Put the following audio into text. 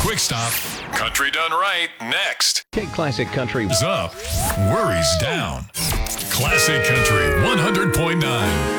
Quick Stop. Country Done Right next. Take classic country Up, worries down. Classic Country 100.9.